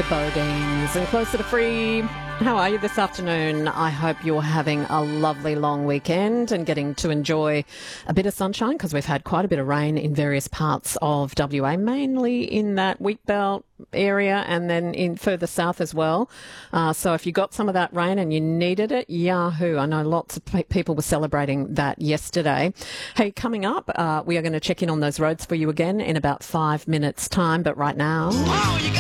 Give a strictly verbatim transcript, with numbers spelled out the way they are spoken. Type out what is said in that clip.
the Bodines and closer to free. How are you this afternoon? I hope you're having a lovely long weekend and getting to enjoy a bit of sunshine because we've had quite a bit of rain in various parts of W A, mainly in that wheat belt area and then in further south as well. Uh, so if you got some of that rain and you needed it, yahoo. I know lots of pe- people were celebrating that yesterday. Hey, coming up, uh, we are going to check in on those roads for you again in about five minutes' time. But right now... Oh,